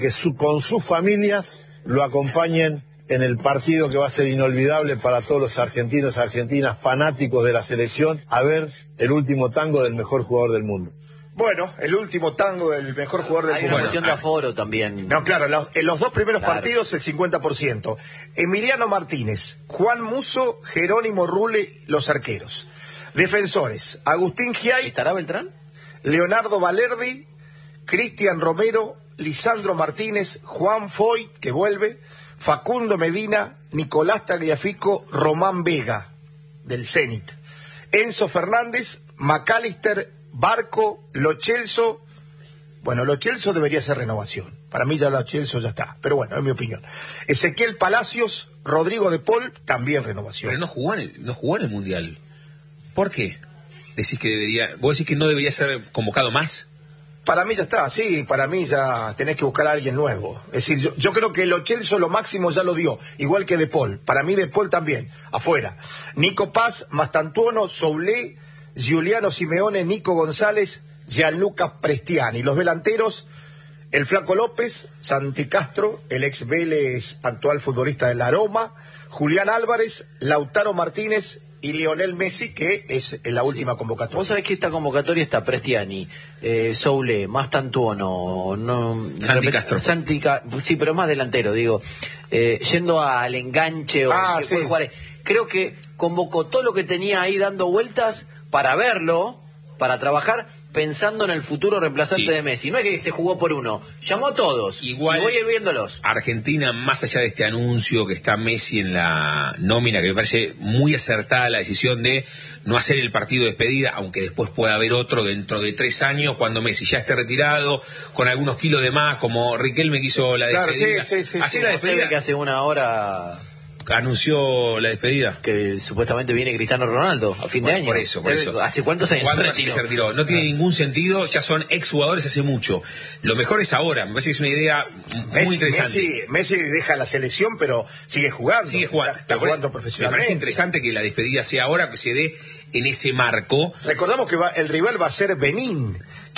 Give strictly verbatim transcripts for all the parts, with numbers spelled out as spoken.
que su, con sus familias lo acompañen en el partido que va a ser inolvidable para todos los argentinos, argentinas, fanáticos de la selección, a ver el último tango del mejor jugador del mundo. Bueno, el último tango del mejor jugador del Hay mundo. una cuestión de aforo también. No, claro, en los, en los dos primeros Claro. partidos el cincuenta por ciento. Emiliano Martínez, Juan Musso, Jerónimo Rulli, los arqueros. Defensores, Agustín Giay, ¿Estará Beltrán? Leonardo Valerdi, Cristian Romero, Lisandro Martínez, Juan Foyt, que vuelve, Facundo Medina, Nicolás Tagliafico, Román Vega, del Zenit, Enzo Fernández, McAllister, Barco, Lo Celso. Bueno, Lo Celso debería ser renovación. Para mí ya Lo Celso ya está, pero bueno, es mi opinión. Ezequiel Palacios, Rodrigo de Paul, también renovación. Pero no jugó en el, no jugó en el Mundial. ¿Por qué? Decís que debería, vos decís que no debería ser convocado más. Para mí ya está, sí, para mí ya tenés que buscar a alguien nuevo. Es decir, yo, yo creo que Lo Celso lo máximo ya lo dio, igual que De Paul. Para mí De Paul también, afuera. Nico Paz, Mastantuono, Soulé, Giuliano Simeone, Nico González, Gianluca Prestiani. Los delanteros, el Flaco López, Santi Castro, el ex Vélez, actual futbolista de la Roma, Julián Álvarez, Lautaro Martínez y Lionel Messi, que es en la última convocatoria. Vos sabés que esta convocatoria está Prestiani, eh, Soule, Mastantuono, no, Santi repet- Castro. Santi Ca- sí, pero más delantero, digo, eh, yendo al enganche o Ah, que sí. puede jugar. Creo que convocó todo lo que tenía ahí dando vueltas para verlo, para trabajar, pensando en el futuro reemplazante Sí. de Messi. No es que se jugó por uno, llamó a todos. Igual- y voy a ir viéndolos. Argentina, más allá de este anuncio que está Messi en la nómina, que me parece muy acertada la decisión de no hacer el partido de despedida, aunque después pueda haber otro dentro de tres años, cuando Messi ya esté retirado, con algunos kilos de más, como Riquelme que hizo la Claro, despedida. sí, sí, sí, Hacer sí. la Usted ve despedida, que hace una hora anunció la despedida. que supuestamente viene Cristiano Ronaldo a fin Bueno, de año. por eso, por eso. ¿Hace cuántos años ¿Cuándo se así que retiró? se retiró? No tiene ningún sentido, ya son exjugadores hace mucho. Lo mejor es ahora, me parece que es una idea muy Messi, interesante. Messi, Messi deja la selección, pero sigue jugando. Sigue jugando, Está, está jugando profesionalmente. Me parece interesante que la despedida sea ahora, que se dé en ese marco. Recordamos que va, el rival va a ser Benín,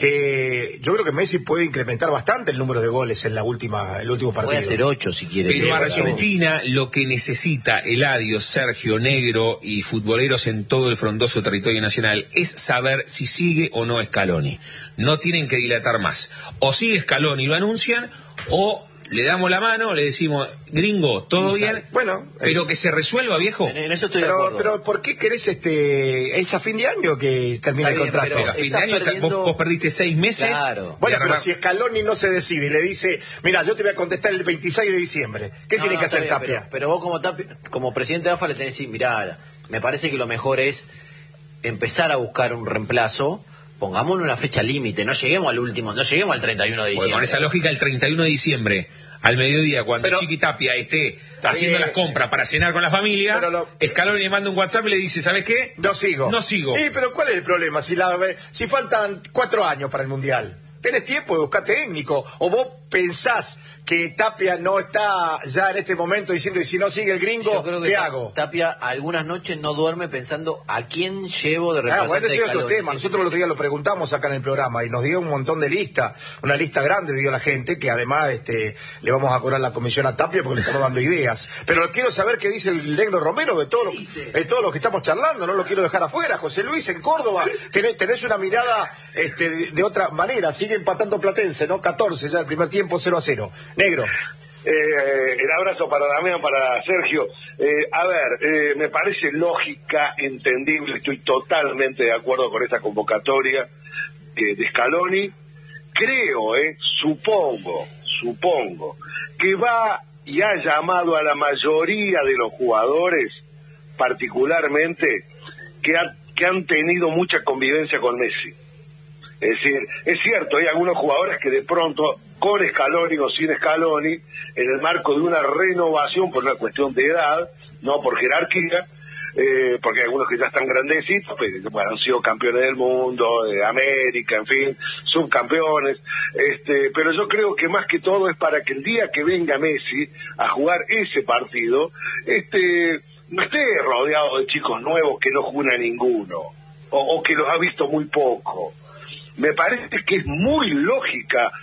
que yo creo que Messi puede incrementar bastante el número de goles en la última, el último partido. Puede hacer ocho si quiere. Pero Sí, Argentina lo que necesita Eladio, Sergio, Negro y futboleros en todo el frondoso territorio nacional es saber si sigue o no Scaloni. No tienen que dilatar más. O sigue Scaloni y lo anuncian, o le damos la mano, le decimos, gringo, todo bien, Bueno, pero que se resuelva, viejo. En, en eso estoy de pero, acuerdo. pero ¿por qué querés este es a fin de año que termina el Está bien, contrato? Pero a fin de Estás año perdiendo- vos, vos perdiste seis meses. Claro. Bueno, Y pero arranca- si Scaloni no se decide y le dice, mira, yo te voy a contestar el veintiséis de diciembre, ¿qué No, tiene no, que está hacer bien, Tapia? Pero, pero vos como, Tapia- como presidente de A F A le tenés que decir, mirá, me parece que lo mejor es empezar a buscar un reemplazo, pongámosle una fecha límite, no lleguemos al último, no lleguemos al treinta y uno de Bueno, diciembre. con esa lógica, el treinta y uno de diciembre, al mediodía, cuando Pero- Chiqui Tapia esté haciendo bien. las compras para cenar con la familia, Pero lo- Scaloni le manda un WhatsApp y le dice, ¿sabes qué? No sigo. No sigo. Sí, pero ¿cuál es el problema? Si, la, si faltan cuatro años para el Mundial, tenés tiempo de buscar técnico, o vos pensás que Tapia no está ya en este momento diciendo, y si no sigue el gringo, Yo creo que ¿qué Ta- hago? Tapia algunas noches no duerme pensando a quién llevo de Ah, reemplazante. bueno, ese de es otro Scaloni. tema. Sí, Nosotros el otro día lo preguntamos acá en el programa y nos dio un montón de lista, una lista grande dio la gente, que además este, le vamos a cobrar la comisión a Tapia porque le estamos dando ideas. Pero quiero saber qué dice el negro Romero de todo lo, de todo lo que estamos charlando, no lo quiero dejar afuera. José Luis, en Córdoba, tenés, tenés una mirada este, de, de otra manera, sigue empatando Platense, ¿no? catorce ya el primer tiempo, cero a cero. Negro. Eh, el abrazo para Damián, para Sergio. Eh, a ver, eh, me parece lógica, entendible, estoy totalmente de acuerdo con esta convocatoria eh, de Scaloni. Creo, eh, supongo, supongo, que va y ha llamado a la mayoría de los jugadores, particularmente, que, ha, que han tenido mucha convivencia con Messi. Es decir, es cierto, hay algunos jugadores que de pronto, con Scaloni o sin Scaloni, en el marco de una renovación por una cuestión de edad, no por jerarquía, eh, porque hay algunos que ya están grandecitos, pues, bueno, han sido campeones del mundo, de América, en fin, subcampeones, este, pero yo creo que más que todo es para que el día que venga Messi a jugar ese partido, este, no esté rodeado de chicos nuevos que no juegan a ninguno, o, o que los ha visto muy poco. Me parece que es muy lógica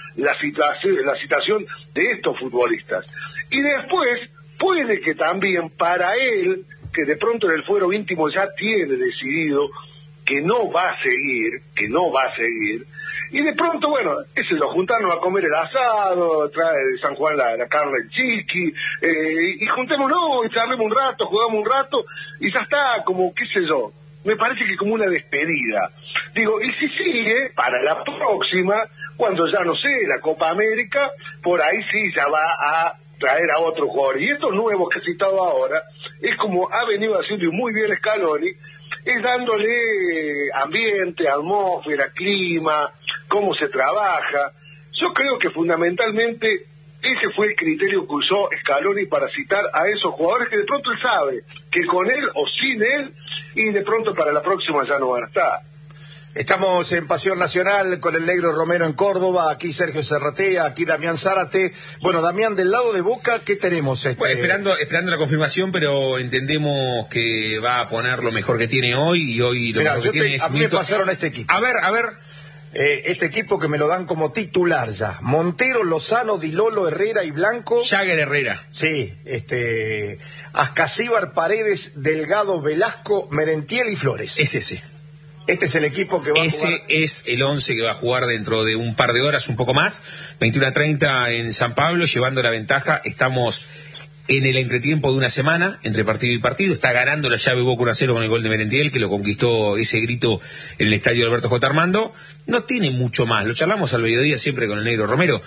la situación, la situación de estos futbolistas. Y después, puede que también para él, que de pronto en el fuero íntimo ya tiene decidido que no va a seguir, que no va a seguir, y de pronto, bueno, ese lo juntarnos a comer el asado, trae de San Juan la, la carne el chiqui, eh, y juntémonos, y charlemos un rato, jugamos un rato, y ya está, como, qué sé yo, me parece que como una despedida. Digo, y si sigue, para la próxima, cuando ya, no sé, la Copa América, por ahí sí ya va a traer a otro jugador. Y estos nuevos que he citado ahora, es como ha venido haciendo muy bien Scaloni, es dándole ambiente, atmósfera, clima, cómo se trabaja. Yo creo que fundamentalmente ese fue el criterio que usó Scaloni para citar a esos jugadores que de pronto él sabe que con él o sin él, y de pronto para la próxima ya no van a estar. Estamos en Pasión Nacional con el Negro Romero en Córdoba, aquí Sergio Serratea, aquí Damián Zárate. Bueno, Damián, del lado de Boca, ¿qué tenemos? Este... Bueno, esperando, esperando la confirmación, pero entendemos que va a poner lo mejor que tiene hoy, y hoy lo Mirá, mejor que te, tiene es a mí Milton. me pasaron este equipo. A ver, a ver. Eh, este equipo que me lo dan como titular ya. Montero, Lozano, Dilolo, Herrera y Blanco. Jagger Herrera. Sí, este... Ascasíbar, Paredes, Delgado, Velasco, Merentiel y Flores. Es ese. Este es el equipo que va Ese a jugar. es el once que va a jugar dentro de un par de horas, un poco más, veintiuno a treinta en San Pablo, llevando la ventaja. Estamos en el entretiempo de una semana, entre partido y partido. Está ganando la llave Boca uno a cero con el gol de Merentiel, que lo conquistó ese grito en el estadio Alberto J. Armando. No tiene mucho más, lo charlamos al mediodía siempre con el Negro Romero.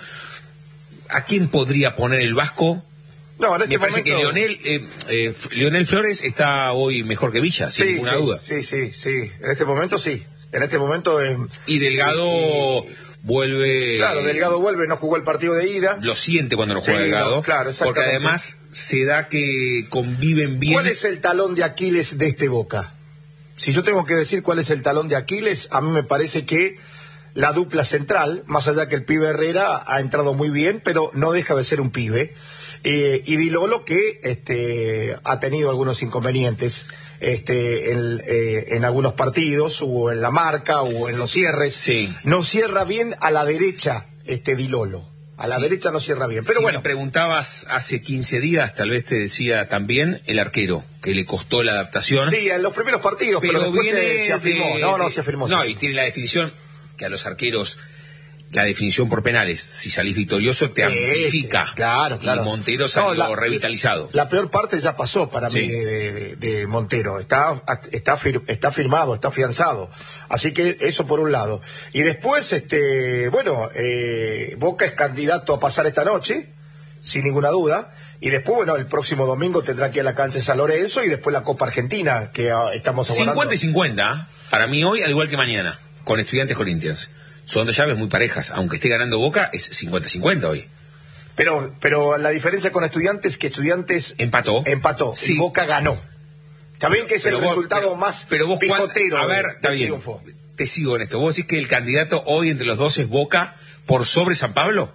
¿A quién podría poner el Vasco? No, en este Me parece momento... que Leonel, eh, eh, Leonel Flores está hoy mejor que Villa, sin sí, ninguna sí, duda. Sí, sí, sí. En este momento sí. En este momento... Eh, Y Delgado eh, vuelve... Claro, Delgado vuelve, no jugó el partido de ida. Lo siente cuando no juega Sí, Delgado. no, claro, porque exactamente. además se da que conviven bien. ¿Cuál es el talón de Aquiles de este Boca? Si yo tengo que decir cuál es el talón de Aquiles, a mí me parece que la dupla central, más allá que el pibe Herrera ha entrado muy bien, pero no deja de ser un pibe. Eh, y Dilolo, que este, ha tenido algunos inconvenientes este, en, eh, en algunos partidos, o en la marca, o en los cierres. Sí. No cierra bien a la derecha este Dilolo. A la Sí. derecha no cierra bien. Pero si bueno, me preguntabas hace quince días, tal vez te decía también el arquero, que le costó la adaptación. sí, en los primeros partidos, pero, pero después viene se, se afirmó. de- no, no, de- se afirmó. No, se y afirmó. tiene la definición que a los arqueros, la definición por penales, si salís victorioso, te Sí, amplifica. sí, claro, claro. Y Montero salió No, la- revitalizado. La peor parte ya pasó para Sí. mí de, de- de Montero. Está, está, fir- está firmado, está afianzado. Así que eso por un lado. Y después, este, bueno, eh, Boca es candidato a pasar esta noche, sin ninguna duda. Y después, bueno, el próximo domingo tendrá que ir a la cancha de San Lorenzo y después la Copa Argentina, que ah, estamos abonando. cincuenta y cincuenta, para mí hoy, al igual que mañana, con Estudiantes Corinthians. Son dos llaves muy parejas, aunque esté ganando Boca, es cincuenta cincuenta hoy. Pero, pero la diferencia con Estudiantes es que Estudiantes Empató. empató Sí. y Boca ganó. También que es Pero el vos- resultado pero- más pero vos cuán- picotero a ver, del está bien, triunfo. te sigo en esto. ¿Vos decís que el candidato hoy entre los dos es Boca por sobre San Pablo?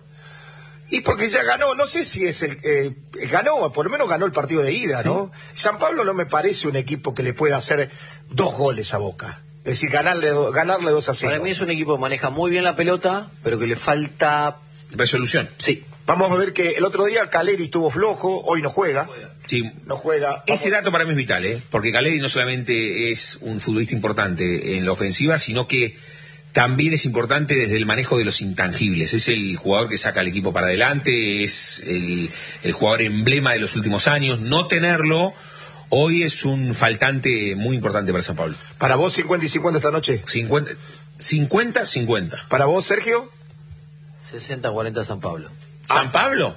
Y porque ya ganó, no sé si es el... Eh, ganó, por lo menos ganó el partido de ida, ¿no? San Pablo no me parece un equipo que le pueda hacer dos goles a Boca. Es decir, ganarle, do- ganarle dos a cero. Para mí es un equipo que maneja muy bien la pelota, pero que le falta... Resolución. Sí. Vamos a ver que el otro día Caleri estuvo flojo, hoy no juega. Sí. No juega. Ese Vamos- dato para mí es vital, ¿eh? Porque Caleri no solamente es un futbolista importante en la ofensiva, sino que también es importante desde el manejo de los intangibles. Es el jugador que saca al equipo para adelante, es el, el jugador emblema de los últimos años. No tenerlo hoy es un faltante muy importante para San Pablo. Para vos cincuenta y cincuenta esta noche. cincuenta cincuenta. Para vos, Sergio. sesenta cuarenta San Pablo. ¿San Pablo?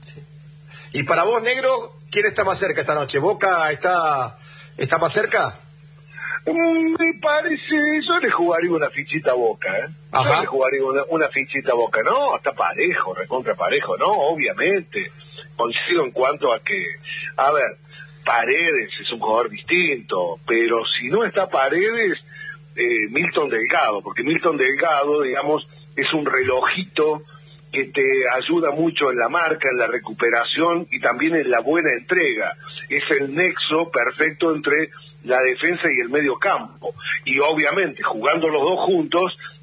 Y para vos, Negro, ¿quién está más cerca esta noche? ¿Boca está, está más cerca? Mm, Me parece, yo le jugaría una fichita a Boca, ¿eh? Ajá. Yo le jugaría una, una fichita a Boca. No, está parejo, recontra parejo, no, obviamente. Coincido en cuanto a que, a ver, Paredes es un jugador distinto, pero si no está Paredes, eh, Milton Delgado, porque Milton Delgado, digamos, es un relojito que te ayuda mucho en la marca, en la recuperación y también en la buena entrega. Es el nexo perfecto entre la defensa y el medio campo. Y obviamente, jugando los dos juntos,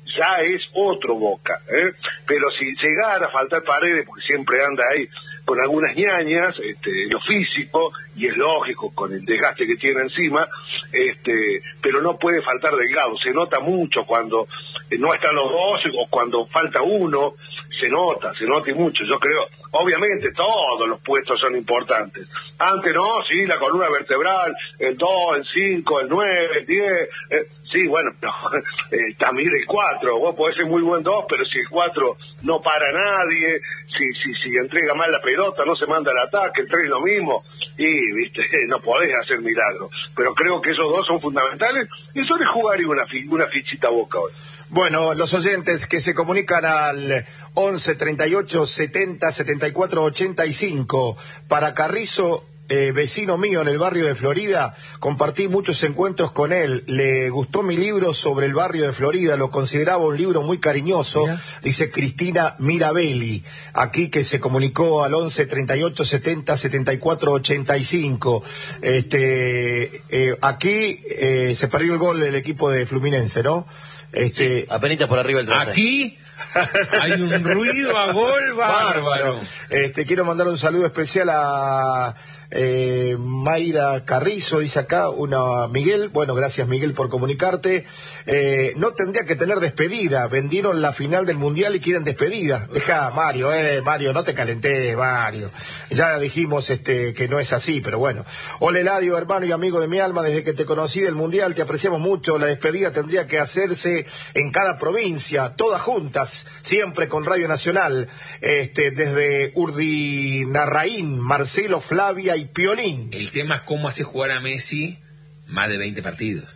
ya es otro Boca, ¿eh? Pero si llegara a faltar Paredes, porque siempre anda ahí con algunas ñañas, este, lo físico, y es lógico con el desgaste que tiene encima, este, pero no puede faltar Delgado, se nota mucho cuando no están los dos o cuando falta uno, se nota, se nota y mucho, yo creo, obviamente todos los puestos son importantes, antes no, sí, la columna vertebral, el dos, el cinco, el nueve, el diez, eh, sí, bueno, pero, eh, también el cuatro, vos podés ser muy buen dos, pero si el cuatro no para a nadie, si, si, si entrega mal la pelota, no se manda al ataque, el tres lo mismo, y viste, no podés hacer milagros, pero creo que esos dos son fundamentales, y eso le jugaría una, fi, una fichita a Boca hoy. Bueno, los oyentes que se comunican al once, treinta y ocho, setenta, setenta y cuatro, ochenta y cinco, para Carrizo, eh, vecino mío en el barrio de Florida, compartí muchos encuentros con él, le gustó mi libro sobre el barrio de Florida, lo consideraba un libro muy cariñoso, ¿ya? Dice Cristina Mirabelli, aquí que se comunicó al once, treinta y ocho, setenta, setenta y cuatro, ochenta y cinco, este, eh, aquí eh, se perdió el gol del equipo de Fluminense, ¿no? Este, sí, apenitas por arriba el trece. Aquí hay un ruido a gol bárbaro. bárbaro. Este, quiero mandar un saludo especial a eh, Mayra Carrizo, dice acá, una Miguel, bueno, gracias Miguel por comunicarte. Eh, no tendría que tener despedida, vendieron la final del Mundial y quieren despedida. Deja, Mario, eh, Mario, no te calentés, Mario. Ya dijimos este que no es así, pero bueno. Hola Eladio, hermano y amigo de mi alma, desde que te conocí del Mundial te apreciamos mucho, la despedida tendría que hacerse en cada provincia, todas juntas, siempre con Radio Nacional, este, desde Urdinarraín, Marcelo, Flavia y Piolín. El tema es cómo hace jugar a Messi más de veinte partidos.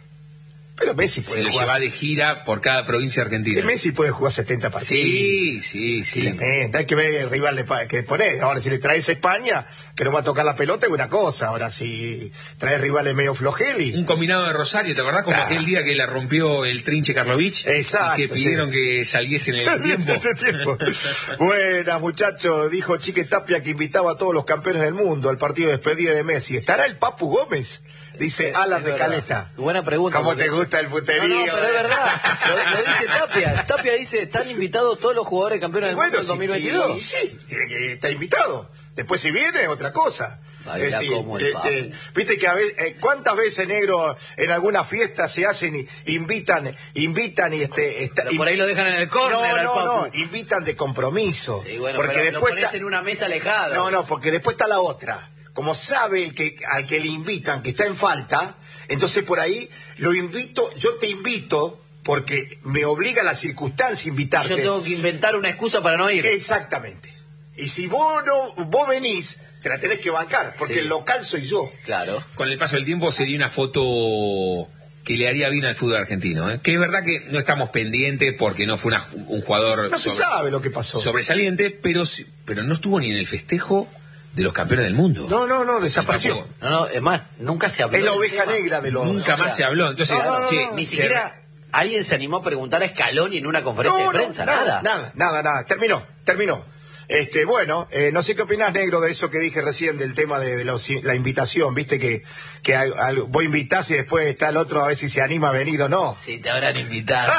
Pero Messi puede Se lo jugar... lleva de gira por cada provincia argentina. Messi puede jugar setenta partidos. Sí, sí, sí. Clemente, hay que ver el rival de, que pones. Ahora, si le traes a España, que no va a tocar la pelota, es una cosa. Ahora, si traes rivales medio flojeli... Un combinado de Rosario, ¿te acordás? Como ah. aquel día que la rompió el Trinche Karlovich. Exacto. Y que pidieron sí. que saliese en el tiempo. tiempo. Buenas, muchachos. Dijo Chique Tapia que invitaba a todos los campeones del mundo al partido de despedida de Messi. ¿Estará el Papu Gómez? Dice Alan de Caleta. Buena pregunta. ¿Cómo porque... te gusta el puterío? No, no, pero es verdad. Lo, lo dice Tapia. Tapia dice, ¿están invitados todos los jugadores campeones del bueno, mundo en dos mil veintidós? Sí, sí, está invitado. Después si viene, otra cosa. Es decir, eh, eh, viste que a veces, eh, cuántas veces, negro, en alguna fiesta se hacen y invitan, invitan y este, esta, pero por ahí lo dejan en el córner. No, no, no, invitan de compromiso. Sí, bueno, porque pero después lo pones está... en una mesa alejada. No, no, porque después está la otra. Como sabe el que al que le invitan que está en falta, entonces por ahí lo invito, yo te invito porque me obliga la circunstancia invitarte. Yo tengo que inventar una excusa para no ir. Exactamente. Y si vos no, vos venís, te la tenés que bancar, porque sí. el local soy yo. Claro. Con el paso del tiempo sería una foto que le haría bien al fútbol argentino, ¿eh? Que es verdad que no estamos pendientes porque no fue una, un jugador no se sobre, sabe lo que pasó sobresaliente, pero pero no estuvo ni en el festejo de los campeones del mundo. No, no, no, desapareció. No, no, es más, nunca se habló. Es la oveja negra de los... Nunca más se habló. Entonces, no, no, no, che, no, ni siquiera alguien se animó a preguntar a Scaloni en una conferencia no, de prensa, no, nada. Nada, nada, nada. Terminó, terminó. Este, bueno, eh, no sé qué opinás, negro, de eso que dije recién del tema de los, la invitación, viste que, que a, a, vos invitás y después está el otro a ver si se anima a venir o no. Sí, te habrán invitado.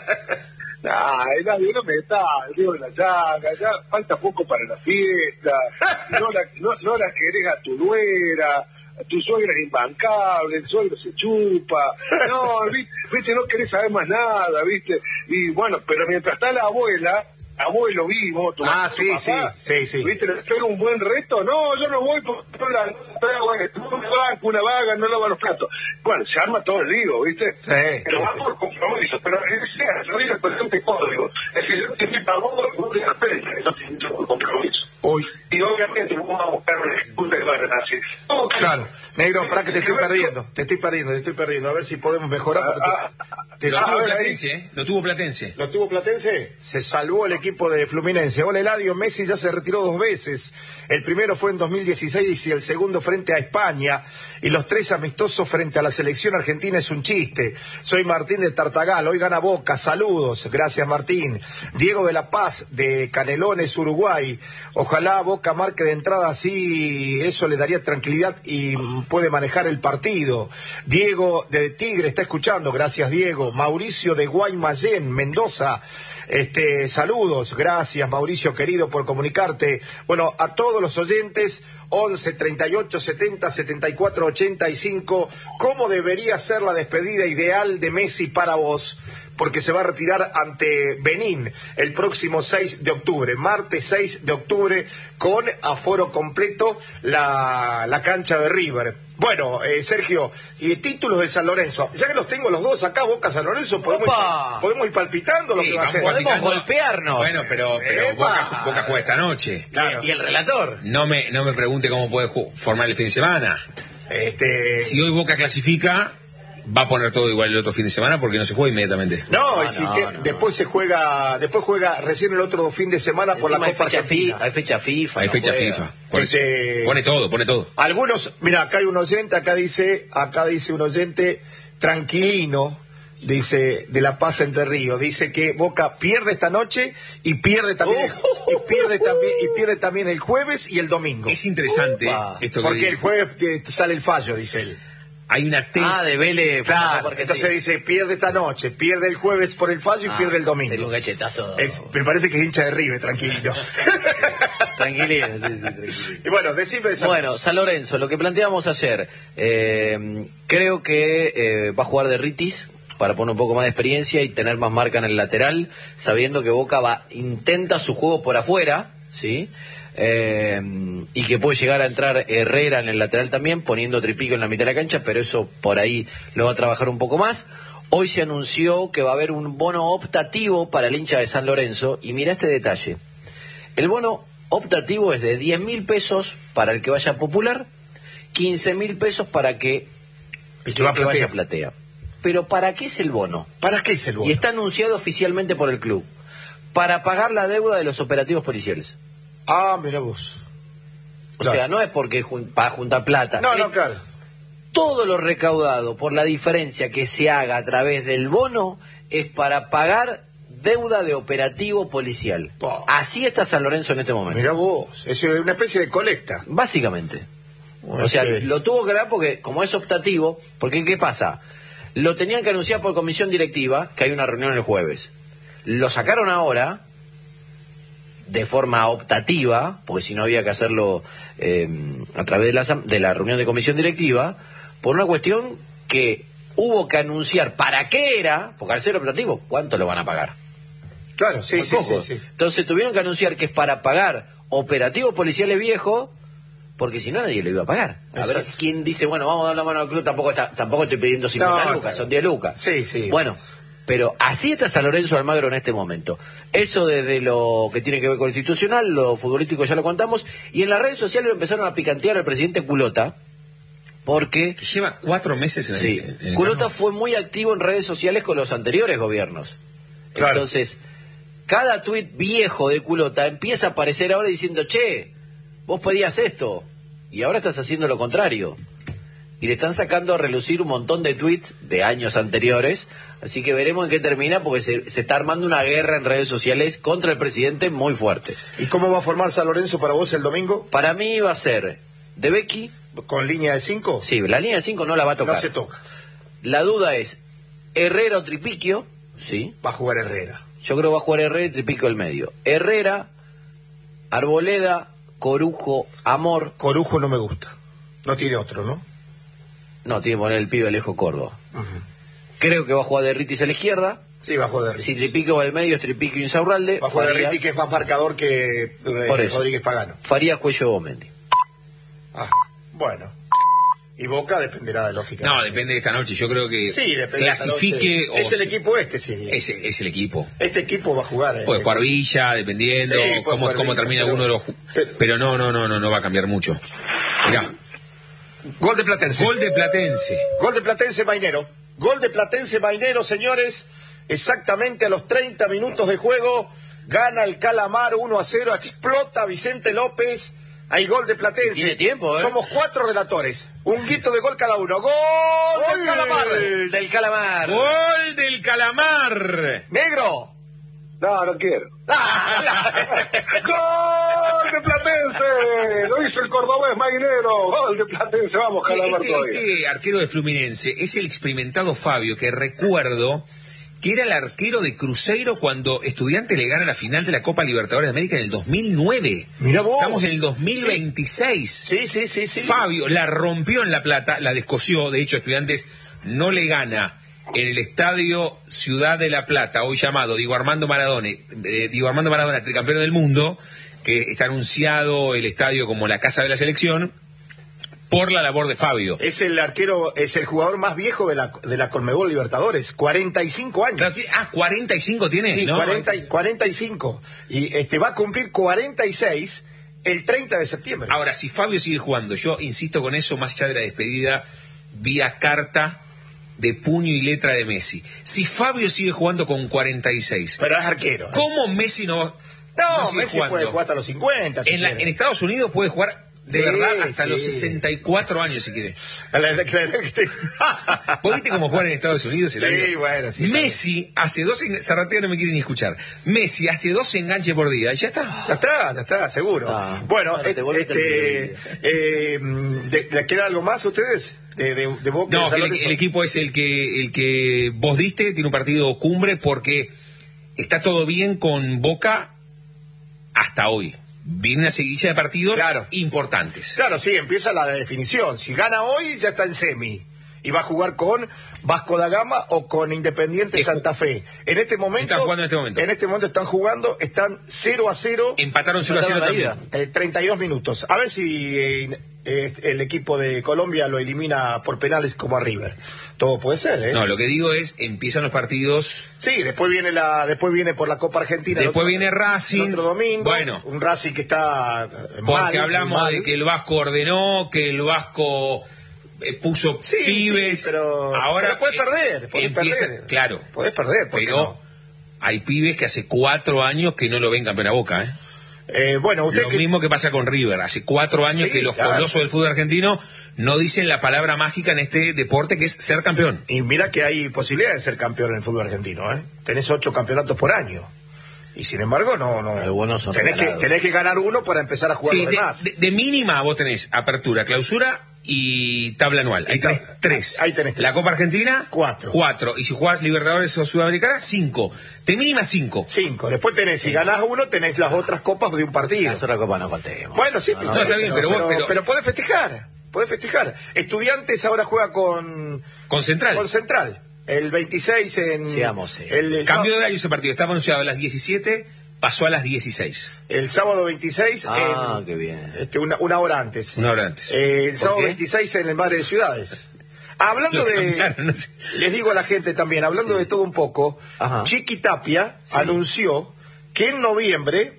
Nah, nadie no me está, digo la llaga, ya falta poco para la fiesta, no la, no, no la querés a tu nuera, tu suegra es imbancable, el suegro se chupa, no, viste, viste, no querés saber más nada, viste, y bueno, pero mientras está la abuela, abuelo vivo, tu ah, mamá, sí, tu papá, sí, sí, sí. ¿Viste? ¿Le traigo un buen reto? No, yo no voy porque no la traigo, una vaga, una vaga, no lava los platos. Bueno, se arma todo el lío, ¿viste? Sí, pero sí, va sí. por compromiso, pero sea, yo digo el presente código. Es decir, yo te invito a vos, vos te respetas, yo te invito por compromiso. Hoy. Y obviamente vamos a buscar una disputa que va a así. Claro, negro, para que te estoy perdiendo, te estoy perdiendo, te estoy perdiendo, a ver si podemos mejorar. Ah, te... Te lo ah, tuvo Platense, ¿eh? Lo tuvo Platense. ¿Lo tuvo Platense? Se salvó el equipo de Fluminense. Hola, Eladio, Messi ya se retiró dos veces. El primero fue en dos mil dieciséis y el segundo frente a España. Y los tres amistosos frente a la selección argentina es un chiste. Soy Martín de Tartagal, hoy gana Boca, saludos. Gracias, Martín. Diego de la Paz, de Canelones, Uruguay. Ojalá Boca marque de entrada así, eso eso le daría tranquilidad y puede manejar el partido. Diego de Tigre está escuchando, gracias Diego. Mauricio de Guaymallén, Mendoza. Este, saludos, gracias Mauricio querido por comunicarte. Bueno, a todos los oyentes, once, treinta y ocho, setenta, setenta y cuatro, ochenta y cinco, ¿cómo debería ser la despedida ideal de Messi para vos? Porque se va a retirar ante Benín el próximo seis de octubre, martes seis de octubre, con aforo completo la, la cancha de River. Bueno, eh, Sergio, y títulos de San Lorenzo, ya que los tengo los dos acá, Boca San Lorenzo, podemos, ir, podemos ir palpitando lo sí, que va a ser. Podemos golpearnos. Bueno, pero, pero Boca, Boca juega esta noche. Claro. ¿Y el relator? No me, no me pregunte cómo puede formar el fin de semana. Este... Si hoy Boca clasifica, va a poner todo igual el otro fin de semana porque no se juega inmediatamente. No, no, y si no, te, no. después se juega, después juega recién el otro fin de semana por Encima la Copa hay fecha Argentina. fi- hay fecha FIFA. Hay no fecha juega. FIFA. Por Este- eso. Pone todo, pone todo. Algunos, mira, acá hay un oyente, acá dice, acá dice un oyente tranquilino, dice, de La Paz Entre Ríos, dice que Boca pierde esta noche y pierde también, Oh. y pierde también, y pierde también el jueves y el domingo. Es interesante Upa. esto que Porque dice. el jueves eh, sale el fallo, dice él. Hay una te- Ah, de Vélez. Claro, porque entonces dice, pierde esta noche, pierde el jueves por el fallo y Ah, pierde el domingo. Sería un gachetazo. Es- me parece que es hincha de River, tranquilino. Tranquilino, sí, sí, tranquilino. Y bueno, decime esa Bueno, San Lorenzo, lo que planteamos ayer, eh, creo que eh, va a jugar de Ritis para poner un poco más de experiencia y tener más marca en el lateral, sabiendo que Boca va intenta su juego por afuera, ¿sí? Eh, y que puede llegar a entrar Herrera en el lateral también, poniendo Tripico en la mitad de la cancha, pero eso por ahí lo va a trabajar un poco más. Hoy se anunció que va a haber un bono optativo para el hincha de San Lorenzo, y mira este detalle. El bono optativo es de diez mil pesos para el que vaya a Popular, quince mil pesos para que El que va a el que vaya Platea. a Platea. Pero ¿para qué es el bono? ¿Para qué es el bono? Y está anunciado oficialmente por el club. Para pagar la deuda de los operativos policiales. Ah, mira vos. O Claro. sea, no es porque jun- para juntar plata. No, es no, claro. todo lo recaudado por la diferencia que se haga a través del bono es para pagar deuda de operativo policial. Oh. Así está San Lorenzo en este momento. Mira vos. Es una especie de colecta. Básicamente. Bueno, O sea, este- lo tuvo que dar porque, como es optativo, porque ¿qué pasa? Lo tenían que anunciar por comisión directiva, que hay una reunión el jueves. Lo sacaron ahora, de forma optativa, porque si no había que hacerlo eh, a través de la, asam- de la reunión de comisión directiva, por una cuestión que hubo que anunciar para qué era, porque al ser optativo, ¿cuánto lo van a pagar? Claro, sí, Muy sí, poco. sí, sí. Entonces tuvieron que anunciar que es para pagar operativos policiales viejos, porque si no nadie lo iba a pagar. A ver Exacto. si quién dice, bueno, vamos a dar la mano al club, tampoco está, tampoco estoy pidiendo cincuenta No, lucas, claro. son diez lucas. Sí, sí. Bueno, pero así está San Lorenzo de Almagro en este momento. Eso desde lo que tiene que ver con lo institucional, lo futbolístico ya lo contamos, y en las redes sociales lo empezaron a picantear al presidente Culota, porque Que lleva cuatro meses en el, sí, en el Culota campo. fue muy activo en redes sociales con los anteriores gobiernos. Claro. Entonces, cada tuit viejo de Culota empieza a aparecer ahora diciendo, che, vos pedías esto, y ahora estás haciendo lo contrario. Y le están sacando a relucir un montón de tweets de años anteriores, así que veremos en qué termina, porque se, se está armando una guerra en redes sociales contra el presidente muy fuerte. ¿Y cómo va a formar San Lorenzo para vos el domingo? Para mí va a ser De Becky, ¿Con línea de cinco? sí, la línea de cinco no la va a tocar. No se toca. La duda es, Herrera o Tripiquio, sí, Va a jugar Herrera. yo creo que va a jugar Herrera y Tripiquio el medio. Herrera, Arboleda, Corujo, Amor, Corujo no me gusta. No tiene otro, ¿no? no, tiene que poner el pibe Alejo Córdoba. Creo que va a jugar de Ritis a la izquierda. Sí, va a jugar de Si Ritis. Tripiquio va al medio, es Tripiquio Insaurralde. Va a jugar de Farías- Ritis, que es más marcador que eh, Por eso. Rodríguez Pagano. Farías, Cuello, Bomendi. Ah, bueno. Y Boca dependerá de lógica. No, depende de esta noche. Yo creo que Sí, depende. clasifique. esta noche. o Es el se- equipo este, sí. Es, es el equipo. Este equipo va a jugar. eh. Puede jugar Villa, dependiendo Sí, puede cómo, jugar cómo Villa, termina pero- uno de los. ju- pero- Pero no, no, no, no, no va a cambiar mucho. Mirá, Gol de Platense. gol de Platense. Gol de Platense Mainero. Gol de Platense Mainero, señores. Exactamente a los treinta minutos de juego. Gana el Calamar uno a cero. Explota Vicente López. Hay gol de Platense. Tiene tiempo, ¿eh? Somos cuatro relatores. Un guito de gol cada uno. ¡Gol del Calamar! Gol del Calamar. Gol del Calamar. ¡Negro! No, no quiero. ¡Ah! ¡Gol de Platense! lo hizo el cordobés Maguinero, gol de Platense, vamos, Sí, Calamardo. este, este arquero de Fluminense es el experimentado Fabio, que recuerdo que era el arquero de Cruzeiro cuando Estudiantes le gana la final de la Copa Libertadores de América en el dos mil nueve. Mirá vos. Estamos en el dos mil veintiséis. Sí, sí, sí, sí. Fabio la rompió en La Plata, la descosió. De hecho, Estudiantes no le gana en el estadio Ciudad de La Plata, hoy llamado Diego Armando Maradona, eh, Diego Armando Maradona, tricampeón del mundo, que está anunciado el estadio como la casa de la selección, por la labor de Fabio. Es el arquero, es el jugador más viejo de la, de la Conmebol Libertadores, cuarenta y cinco años. Claro, tiene- ah, ¿cuarenta y cinco tiene? Sí, No, cuarenta, y- cuarenta y cinco. Y este va a cumplir cuarenta y seis el treinta de septiembre. Ahora, si Fabio sigue jugando, yo insisto con eso, más allá de la despedida, vía carta de puño y letra de Messi. Si Fabio sigue jugando con cuarenta y seis, Pero es arquero. ¿cómo Messi no, No, no sigue Messi jugando? puede jugar hasta los cincuenta. Si En, la- quiere. en Estados Unidos puede jugar de Sí, verdad hasta sí. los sesenta y cuatro años si quiere. La verdad que- la verdad que te- ¿Vos viste cómo jugar en Estados Unidos? El Sí, año? bueno, sí, Messi hace dos... en- Zarratea no me quiere ni escuchar. Messi hace dos enganches por día y ya está. Ya está, ya está, seguro. Ah, bueno, claro, te et- volviste este, eh, de- ¿les queda algo más a ustedes? De, de, de Boca, No, de que San el, Lorenzo? el equipo es el que el que vos diste, tiene un partido cumbre porque está todo bien con Boca hasta hoy. Viene una seguidilla de partidos Claro. importantes. Claro, sí, empieza la definición. Si gana hoy, ya está en semi. Y va a jugar con Vasco da Gama o con Independiente Es- Santa Fe. En este momento. Están jugando en este momento. En este momento están jugando, están cero a cero. Empataron cero a cero Empataron la también. Eh, treinta y dos minutos. A ver si eh, eh, el equipo de Colombia lo elimina por penales como a River. Todo puede ser, ¿eh? No, lo que digo es, empiezan los partidos. Sí, después viene la, después viene por la Copa Argentina. el Después otro- viene Racing. el otro domingo. Bueno. Un Racing que está eh, Porque mal, hablamos mal. de que el Vasco ordenó, que el Vasco eh, puso Sí, pibes. sí, pero, ahora pero podés eh, perder, podés empieza- perder. Claro. Podés perder, ¿por qué Pero no? hay pibes que hace cuatro años que no lo ven campeón a Boca, ¿eh? Eh, bueno, usted Lo que... mismo que pasa con River. Hace cuatro años Sí, que los claro. colosos del fútbol argentino no dicen la palabra mágica en este deporte que es ser campeón. Y mira que hay posibilidad de ser campeón en el fútbol argentino, ¿eh? Tenés ocho campeonatos por año. Y sin embargo, no, no. Algunos son tenés, que, regalados. tenés que ganar uno para empezar a jugar Sí, los de, demás. de- de mínima vos tenés apertura, clausura y tabla anual. Ahí Y tab- tenés tres. ahí tenés tres. La Copa Argentina, Cuatro. Cuatro. Y si jugás Libertadores o Sudamericana, cinco. De mínima cinco. Cinco. Después tenés, si ganás uno, tenés las otras copas de un partido. Hacer la copa no faltemos. Bueno, sí, No, pero, no, está bien, pero vos- pero- pero podés festejar. Podés festejar. Estudiantes ahora juega con, Con Central. con Central. El veintiséis en. Sigamos, sí. el, el Cambio de sábado- horario ese partido. Estaba anunciado a las diecisiete, pasó a las dieciséis. el sábado veintiséis. Ah, en- qué bien. este, una, una hora antes. Una hora antes. Eh, el sábado qué? veintiséis en el Madre de Ciudades. Hablando Lo de. cambiaron, no sé. Les digo a la gente también, hablando de todo un poco, Ajá. Chiqui Tapia anunció que en noviembre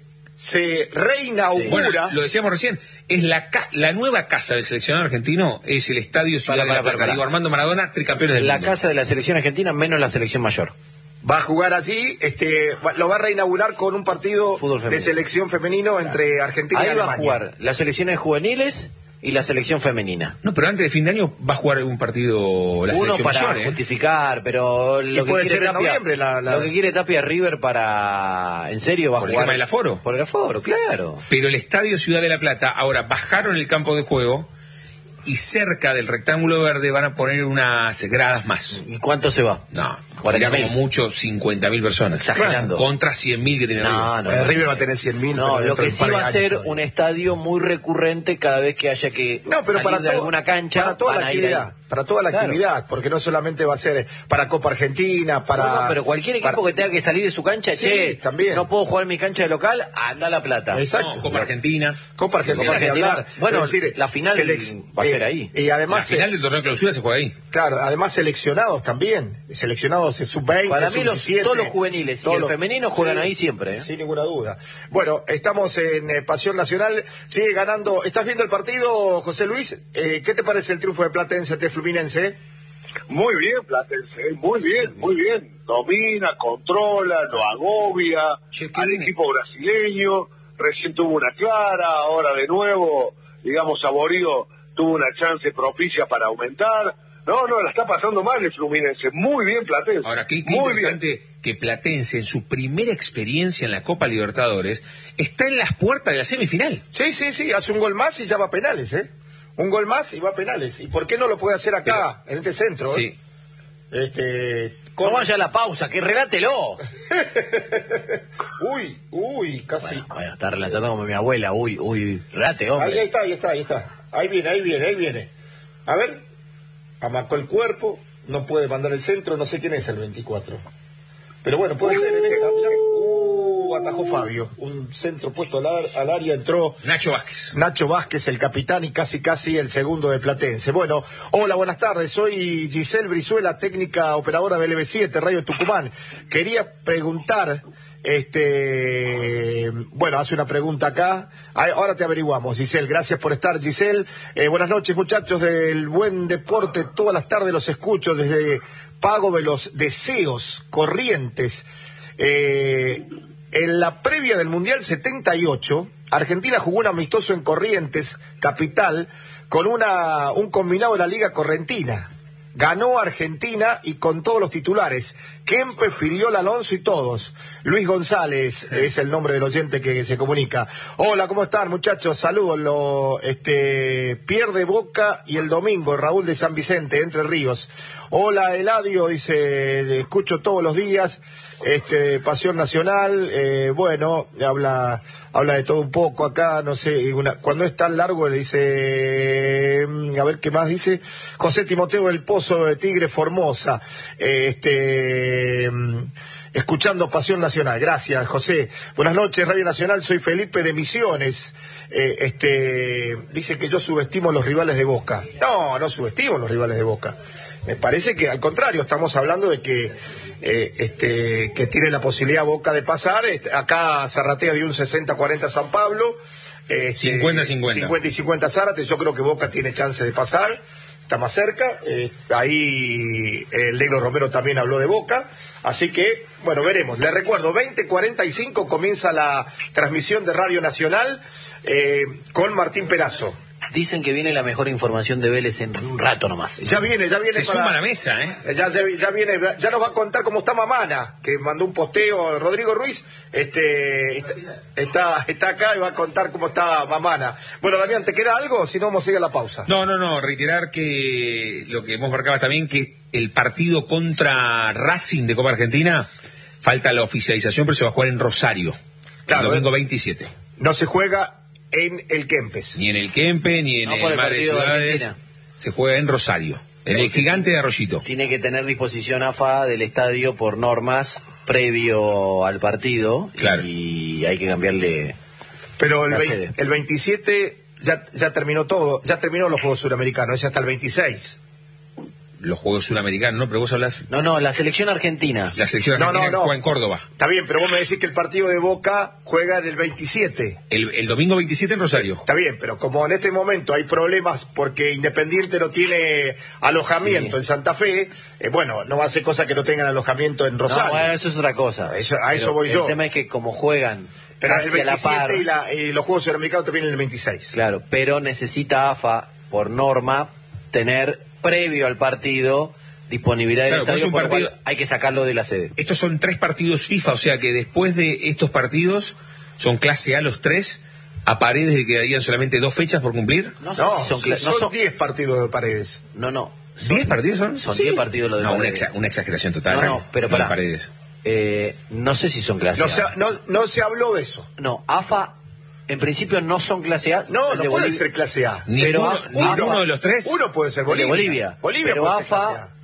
se reinaugura. Bueno, lo decíamos recién, es la ca- la nueva casa del seleccionado argentino, es el Estadio Ciudad Para, de la para, Plata. para, para. Diego Armando Maradona, tricampeones del La mundo. casa de la selección argentina menos la selección mayor. Va a jugar allí, este, va- lo va a reinaugurar con un partido Fútbol femenino. de selección femenino entre Argentina y Ahí va a Alemania. jugar las selecciones juveniles y la selección femenina. No, pero antes de fin de año va a jugar un partido la Uno selección para mayor, ¿eh? justificar, pero lo que puede quiere ser en Tapia, noviembre la- la- lo que quiere Tapia River para, en serio, va a ¿Por el jugar tema del aforo? Por el aforo, claro. Pero el Estadio Ciudad de la Plata, ahora bajaron el campo de juego y cerca del rectángulo verde van a poner unas gradas más. ¿Y cuánto se va? No, cuarenta sería mil. como mucho cincuenta mil personas. Exagerando. Contra cien mil que tiene No, River. no, Eh, no. River va a tener cien mil. No, lo que sí va a ser un estadio muy recurrente cada vez que haya que No, pero salir para, de todo- alguna cancha. para toda van la a ir actividad, ahí. para toda la Claro. actividad, porque no solamente va a ser para Copa Argentina, para... No, no, pero cualquier equipo para- que tenga que salir de su cancha, Sí, che, también. no puedo jugar en mi cancha de local, anda a La Plata. Exacto. No, Copa Argentina. Copa Argentina, Copa ni Argentina. hablar. Bueno, Es decir, la final selec- va a ser eh, ahí. Y además, La final eh, del torneo de clausura se juega ahí. claro, además seleccionados también, seleccionados sub veinte, Para mí, los, sub diecisiete, todos los juveniles y todos el los- femenino juegan Sí, ahí siempre. ¿eh? Sin ninguna duda. Bueno, estamos en eh, Pasión Nacional, sigue ganando. ¿Estás viendo el partido, José Luis? Eh, ¿Qué te parece el triunfo de Platense ante Fluminense? Muy bien, Platense, muy bien, muy bien. Domina, controla, lo agobia Che, qué al bien. equipo brasileño. Recién tuvo una clara, ahora de nuevo, digamos, Saborío tuvo una chance propicia para aumentar. No, no, la está pasando mal el Fluminense. Muy bien Platense. Ahora, qué, qué Muy interesante bien. que Platense, en su primera experiencia en la Copa Libertadores, está en las puertas de la semifinal. Sí, sí, sí, hace un gol más y ya va a penales, ¿eh? Un gol más y va a penales. ¿Y por qué no lo puede hacer acá, Pero, en este centro? Sí. ¿eh? Este... No vaya a la pausa, que relátelo. uy, uy, casi. Bueno, bueno, está relatando como mi abuela. Uy, uy, relate, hombre. Ahí, ahí está, ahí está, ahí está. Ahí viene, ahí viene, ahí viene. A ver, amacó el cuerpo, no puede mandar el centro, no sé quién es el veinticuatro. Pero bueno, puede ser en esta. Mirá. Uh, atajó Fabio. Un centro puesto al, ar- al área, entró Nacho Vázquez. Nacho Vázquez, el capitán y casi casi el segundo de Platense. Bueno, hola, buenas tardes. Soy Giselle Brizuela, técnica operadora del L B siete, Radio Tucumán. Quería preguntar, este, bueno, hace una pregunta acá. Ahora te averiguamos, Giselle. Gracias por estar, Giselle. Eh, buenas noches, muchachos del Buen Deporte. Todas las tardes los escucho desde Pago de los Deseos, Corrientes. Eh, en la previa del Mundial setenta y ocho, Argentina jugó un amistoso en Corrientes, capital, con una un combinado de la Liga Correntina. Ganó Argentina y con todos los titulares. Kempe, Filiol, Alonso y todos. Luis González es el nombre del oyente que se comunica. Hola, ¿cómo están, muchachos? Saludos. Lo, este, pierde Boca y el domingo, Raúl de San Vicente, Entre Ríos. Hola, Eladio, dice, escucho todos los días. Este, Pasión Nacional, eh, bueno, habla habla de todo un poco acá, no sé, una, cuando es tan largo le dice, a ver qué más dice, José Timoteo del Pozo de Tigre Formosa, eh, este, escuchando Pasión Nacional, gracias José, buenas noches Radio Nacional, soy Felipe de Misiones, eh, este, dice que yo subestimo los rivales de Boca, no, no subestimo los rivales de Boca, me parece que al contrario, estamos hablando de que Eh, este, que tiene la posibilidad Boca de pasar. Este, acá Zarratea dio un sesenta cuarenta San Pablo, este, cincuenta cincuenta. cincuenta y cincuenta Zárate. Yo creo que Boca tiene chance de pasar, está más cerca. Eh, ahí el Negro Romero también habló de Boca, así que bueno, veremos. Les recuerdo, veinte cuarenta y cinco comienza la transmisión de Radio Nacional eh, con Martín Perazo. Dicen que viene la mejor información de Vélez en un rato nomás. Ya viene, ya viene. Se para... suma a la mesa, ¿eh? Ya, ya, ya viene, ya nos va a contar cómo está Mamana, que mandó un posteo Rodrigo Ruiz, este, está, está acá y va a contar cómo está Mamana. Bueno, Damián, ¿te queda algo? Si no, vamos a ir a la pausa. No, no, no, reiterar que lo que hemos marcado también, que el partido contra Racing de Copa Argentina, falta la oficialización, pero se va a jugar en Rosario, claro, el domingo ¿eh? veintisiete. No se juega en el Kempes. Ni en el Kempe, ni en No, el, por el Mar de partido de Ciudades. Argentina. Se juega en Rosario, en el Gigante de Arroyito. Tiene que tener disposición A F A del estadio por normas previo al partido. Claro. Y hay que cambiarle. Pero el, La veinte, sede. el veintisiete ya, ya terminó todo, ya terminó los Juegos Suramericanos, es hasta el veintiséis. Los Juegos Suramericanos, ¿no? Pero vos hablas... No, no, la selección argentina. La selección No, argentina no, no. juega en Córdoba. Está bien, pero vos me decís que el partido de Boca juega en el veintisiete. El, el domingo veintisiete en Rosario. Está bien, pero como en este momento hay problemas porque Independiente no tiene alojamiento Sí. en Santa Fe, eh, bueno, no va a ser cosa que no tengan alojamiento en Rosario. No, bueno, eso es otra cosa. Eso- a eso Pero voy yo. El tema es que como juegan Pero el casi a la par, veintisiete y, la- y los Juegos Suramericanos también en el veintiséis. claro, pero necesita A F A, por norma, tener previo al partido disponibilidad del Claro, pues estadio, es un por lo cual partido- hay que sacarlo de la sede. Estos son tres partidos FIFA, o sea que después de estos partidos, son clase A los tres, a Paredes le quedarían solamente dos fechas por cumplir. No sé No, si son, son cla- no son- diez partidos de Paredes. no, no, ¿Diez partidos son? son Sí. diez partidos los de No, una, Paredes. exa- una exageración total. No, no, pero Lo de pará. Paredes. Eh, no sé si son clase No A. se, no, no se habló de eso. No, A F A en principio no son clase A. No, El no de puede Bolivia- ser clase A. Ninguno, Pero A- ninguno A- de los tres. Uno puede ser El de Bolivia. Bolivia. Bolivia Pero puede ser A F A clase A.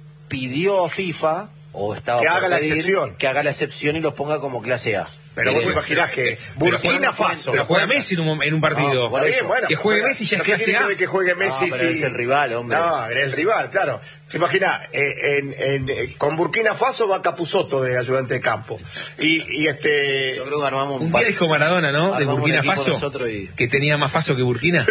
pidió a FIFA o estaba Que por haga la pedir excepción. que haga la excepción y los ponga como clase A. Pero vos te imaginás que Burkina Faso. Pero juega Messi en un, en un partido. No, por Está bien, eso. bueno, Que juegue pero Messi ya es ¿pero qué clase tiene A. que ver que juegue Messi, No, pero sí. es el rival, hombre. No, era el rival, claro. Te imaginas, eh, en, en, eh, con Burkina Faso va Capusotto de ayudante de campo. Y, y este. Yo creo que armamos Un día dijo Maradona, ¿no? De armamos un Burkina equipo Faso. nosotros y- Que tenía más Faso que Burkina.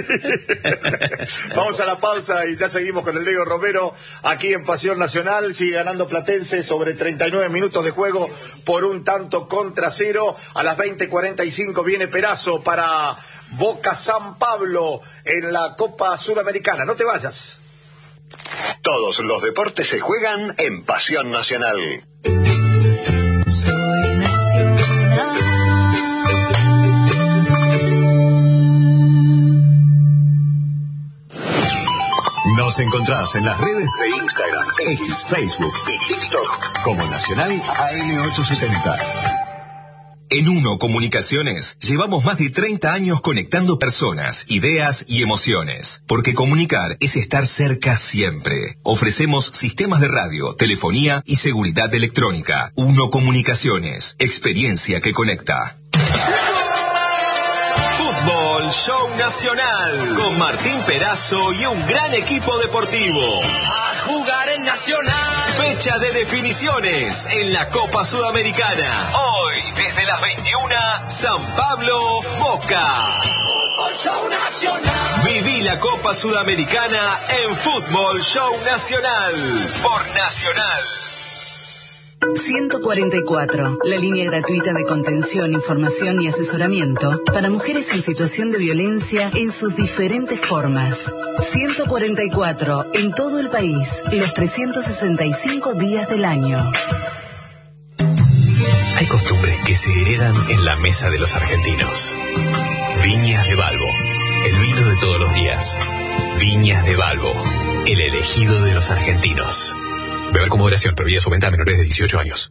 Vamos a la pausa y ya seguimos con el Negro Romero aquí en Pasión Nacional. Sigue ganando Platense sobre treinta y nueve minutos de juego por un tanto contra cero. A las veinte cuarenta y cinco viene Perazo para Boca San Pablo en la Copa Sudamericana. No te vayas. Todos los deportes se juegan en Pasión Nacional. Soy nacional. Nos encontrás en las redes de Instagram, X, Facebook y TikTok como Nacional A M ochocientos setenta. En Uno Comunicaciones llevamos más de treinta años conectando personas, ideas y emociones. Porque comunicar es estar cerca siempre. Ofrecemos sistemas de radio, telefonía y seguridad electrónica. Uno Comunicaciones, experiencia que conecta. Fútbol Show Nacional, con Martín Perazo y un gran equipo deportivo. A jugar en Nacional. Fecha de definiciones en la Copa Sudamericana. Hoy, desde las veintiuna, San Pablo, Boca. Fútbol Show Nacional. Viví la Copa Sudamericana en Fútbol Show Nacional, por Nacional. ciento cuarenta y cuatro, la línea gratuita de contención, información y asesoramiento para mujeres en situación de violencia en sus diferentes formas. ciento cuarenta y cuatro, en todo el país, los trescientos sesenta y cinco días del año. Hay costumbres que se heredan en la mesa de los argentinos. Viñas de Balbo, el vino de todos los días. Viñas de Balbo, el elegido de los argentinos. Beber con moderación, prohibida su venta a menores de dieciocho años.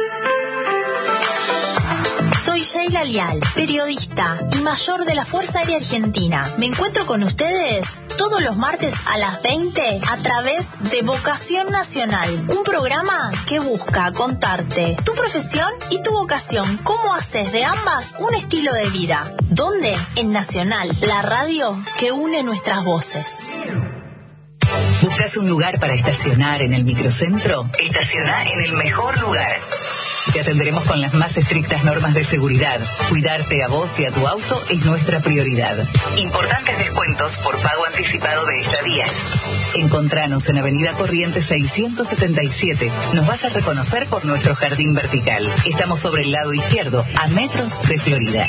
Soy Sheila Lial, periodista y mayor de la Fuerza Aérea Argentina. Me encuentro con ustedes todos los martes a las veinte a través de Vocación Nacional, un programa que busca contarte tu profesión y tu vocación, cómo haces de ambas un estilo de vida. ¿Dónde? En Nacional, la radio que une nuestras voces. ¿Buscas un lugar para estacionar en el microcentro? Estaciona en el mejor lugar. Te atenderemos con las más estrictas normas de seguridad. Cuidarte a vos y a tu auto es nuestra prioridad. Importantes descuentos por pago anticipado de estadías. Encontranos en Avenida Corrientes seiscientos setenta y siete. Nos vas a reconocer por nuestro jardín vertical. Estamos sobre el lado izquierdo, a metros de Florida.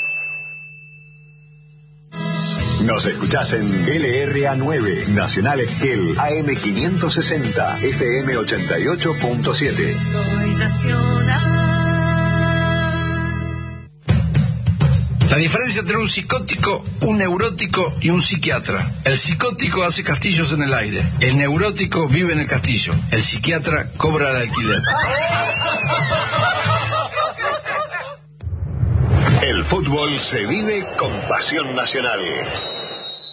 Nos escuchás en L R A nueve, Nacional Esquel, A M quinientos sesenta, F M ochenta y ocho punto siete. Soy nacional. La diferencia entre un psicótico, un neurótico y un psiquiatra. El psicótico hace castillos en el aire. El neurótico vive en el castillo. El psiquiatra cobra el alquiler. El fútbol se vive con Pasión Nacional.